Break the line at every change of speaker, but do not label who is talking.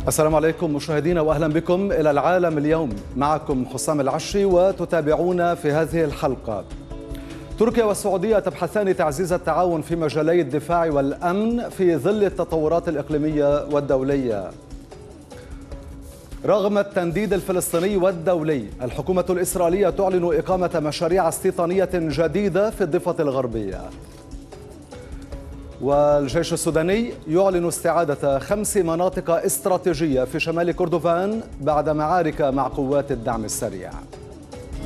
السلام عليكم مشاهدينا واهلا بكم الى العالم اليوم. معكم حسام العشي وتتابعون في هذه الحلقه. تركيا والسعوديه تبحثان تعزيز التعاون في مجالي الدفاع والامن في ظل التطورات الاقليميه والدوليه. رغم التنديد الفلسطيني والدولي، الحكومه الاسرائيليه تعلن اقامه مشاريع استيطانيه جديده في الضفه الغربيه. والجيش السوداني يعلن استعادة 5 مناطق استراتيجية في شمال كردفان بعد معارك مع قوات الدعم السريع.